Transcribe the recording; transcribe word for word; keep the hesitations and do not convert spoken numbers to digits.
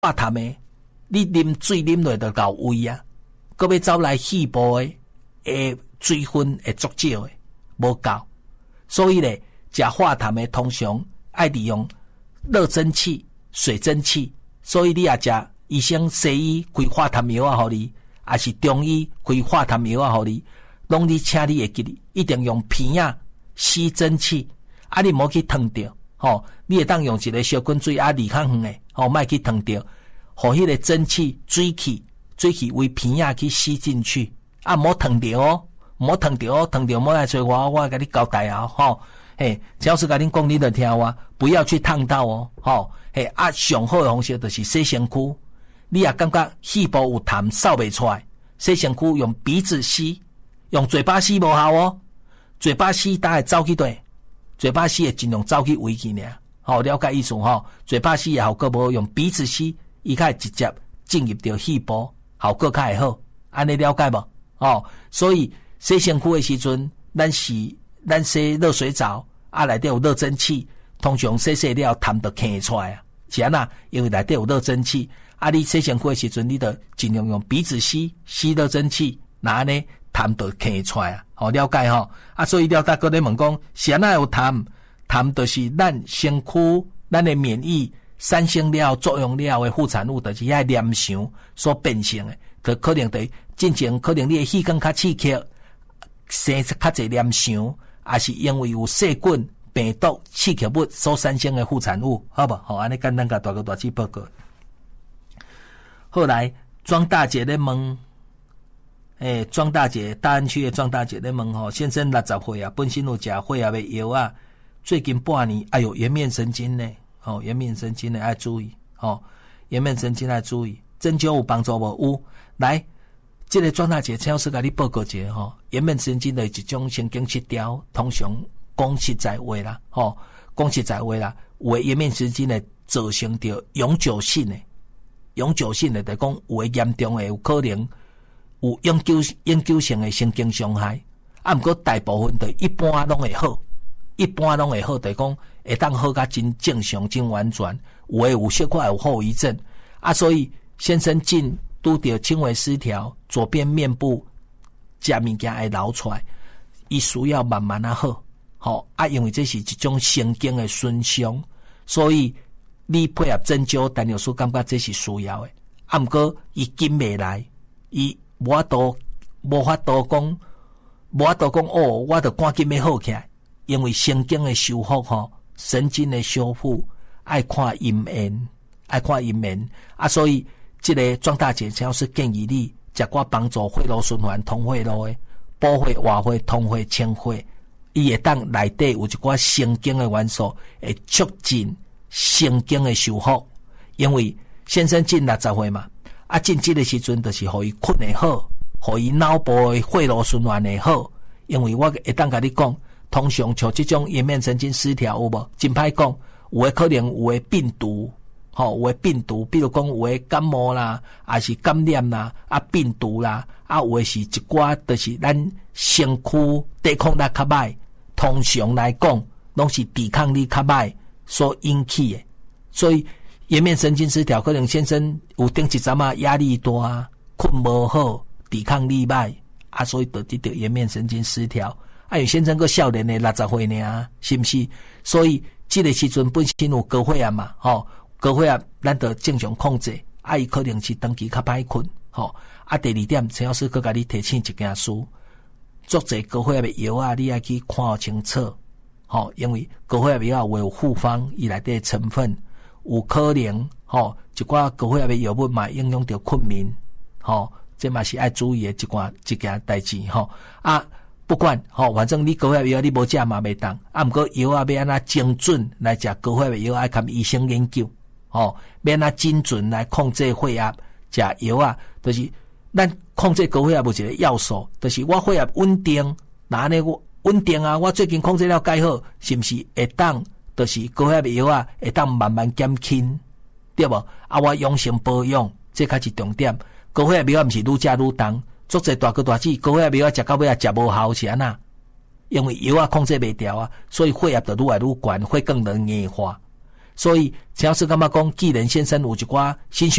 化痰的，你啉水啉落就到胃啊，搁要走来肺部的，诶，水分会足少的，无够。所以咧，食化痰的通常爱利用热蒸汽、水蒸气。所以你也食医生西医开化痰药啊，互你，还是中医开化痰药啊，互你，拢你请你会记哩，一定用鼻啊吸蒸汽，啊你莫去烫着，吼，你会当用一个小滚水啊离较远诶，吼，莫去烫着，互迄个蒸汽水气水气为鼻啊去吸进去，啊莫烫着哦，莫烫着哦，烫着莫来找我，我甲你交代啊，吼，嘿，只要是甲恁讲你就听我，不要去烫到哦，吼，嘿，啊上好诶方式就是洗身躯。你也感觉肺部有痰扫袂出来，洗身躯用鼻子吸，用嘴巴吸无效哦。嘴巴吸大概走去对，嘴巴吸会尽量走去胃去尔。好，了解意思吼。嘴巴吸也效果无，用鼻子吸，伊较会直接进入到肺部，效果较会好。安尼了解无？哦，所以洗身躯的时阵，咱是咱洗热水澡，啊内底有热蒸汽，通常洗洗了痰就咳出来啊。是安那？因为内底有热蒸汽。啊！你洗身躯的时阵，你得尽量用鼻子吸，吸热蒸汽，那呢痰就咳出来啊！好了解吼、哦。啊，所以了解，各位问讲，是安那有痰？痰就是咱身躯咱的免疫产生了作用了的副产物，就是遐黏伤所变成的。就可能在进前，可能你的气管较刺激，生较侪黏伤，也是因为有细菌、病毒、刺激物所产生的副产物，好不？好，安尼简单甲大个大字报告。后来庄大姐咧问，诶、欸，庄大姐大安区的庄大姐咧问吼，先生六十岁啊，本身有食血压的药啊，最近半年，哎呦，颜面神经呢，哦，颜面神经呢要注意，哦，颜面神经要注意，针灸有帮助无？有，来，这个庄大姐请老师甲你报告一下吼，颜面神经的一种神经失调，通常讲实在话啦，吼，讲实在话啦，有的颜面神经呢造成着永久性的。永久性的，就讲有诶严重诶，有可能有永久永久性诶神经伤害。啊，毋过大部分的一般拢会好，一般拢会好，就讲会当好甲真正常、真完全。有诶有小可有后遗症啊，所以先生进拄着轻微失调，左边面部食物件会流出来，伊需要慢慢啊好，好啊，因为这是一种神经诶损伤，所以。你配合针灸，陈老师感觉这是需要的。啊，毋过伊紧未来，伊无法度无法度讲，无法度讲哦，我着赶紧要好起来。因为神经的修复吼，神经的修复爱看阴缘，爱看阴缘啊，所以这个庄大姐只要是建议你食寡帮助血路循环、通血路的补血、活血、通血、清血，伊会当内底有一寡神经的元素，会促进。神经的修复，因为先生进六十岁嘛，啊进这个时阵就是互伊困会好，互伊脑部的血路循环会好。因为我会当甲你讲，通常像这种颜面神经失调有无？真歹讲，有诶可能有诶病毒，吼、哦、有诶病毒，比如讲有诶感冒啦，还是感染啦，啊病毒啦，啊有诶是一寡就是咱身躯抵抗力较歹，通常来讲拢是抵抗力较歹。所引起的，所以颜面神经失调，可能先生有顶一阵啊压力大啊，困无好，抵抗力歹啊，所以导致着颜面神经失调。啊，有先生个少年的六十岁呢，是不是？所以这个时阵本身有高血压嘛，吼、哦，高血压咱得正常控制，啊，伊可能是长期较歹困，吼、哦。啊，第二点，陈老师佮甲你提醒一件事，做者高血压的药啊，你爱去看清楚。吼、哦，因为高血压药有复方，伊内底成分有可能，吼、哦，一寡高血压的药物嘛影响到困眠，吼、哦，这嘛是爱注意的一寡一件代志，吼、哦、啊，不管，吼、哦，反正你高血压药你无食嘛袂当，啊，毋过药啊要安怎精准来食高血压药，爱甲医生研究，吼、哦，要安怎精准来控制血压，食药啊，就是咱控制高血压有一个要素，就是我血压稳定，那安尼我。稳定啊！我最近控制了介好，是毋是会当？就是高血压药啊，会当慢慢减轻，对无？啊，我养生保养，这才是重点。高血压药毋是愈食愈重，足侪大哥大姐高血压药食到尾啊食无效是安那？因为药啊控制袂掉啊，所以血压就愈来愈悬，会更能硬化。所以，陈老师感觉讲，既然先生有一寡新